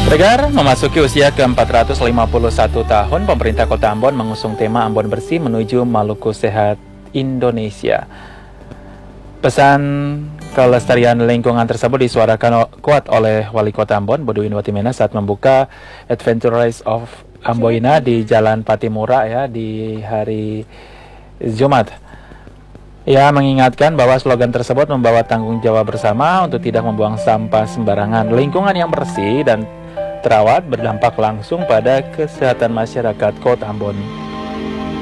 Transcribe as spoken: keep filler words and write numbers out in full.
Tegar memasuki usia ke empat ratus lima puluh satu tahun, pemerintah Kota Ambon mengusung tema Ambon Bersih menuju Maluku Sehat Indonesia. Pesan kelestarian lingkungan tersebut disuarakan kuat oleh Wali Kota Ambon, Boudewijn Watimena, saat membuka Adventure Race of Amboina di Jalan Patimura ya di hari Jumat. Ia mengingatkan bahwa slogan tersebut membawa tanggung jawab bersama untuk tidak membuang sampah sembarangan. Lingkungan yang bersih dan terawat berdampak langsung pada kesehatan masyarakat Kota Ambon.